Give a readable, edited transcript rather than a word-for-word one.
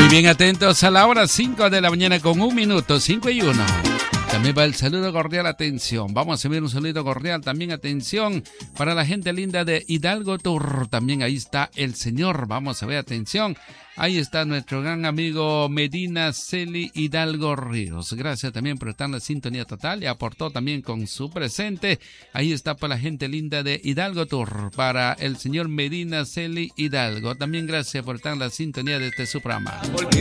Muy bien, atentos a la hora 5 de la mañana con 1 minuto, 5 y 1. También va el saludo cordial, atención. Vamos a enviar un saludo cordial también, atención, para la gente linda de Hidalgo Tour. También ahí está el señor. Vamos a ver, atención. Ahí está nuestro gran amigo Medina Celi Hidalgo Ríos. Gracias también por estar en la sintonía total y aportó también con su presente. Ahí está para la gente linda de Hidalgo Tour, para el señor Medina Celi Hidalgo. También gracias por estar en la sintonía de este su programa.